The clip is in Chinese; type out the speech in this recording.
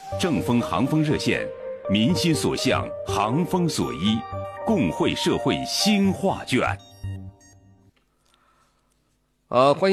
正风航风热线，民心所向，航风所依，共绘社会新画卷。 欢迎。